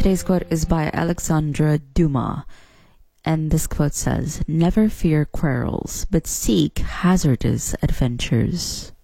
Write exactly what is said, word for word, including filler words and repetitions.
Today's quote is by Alexandre Dumas, and this quote says, "Never fear quarrels, but seek hazardous adventures."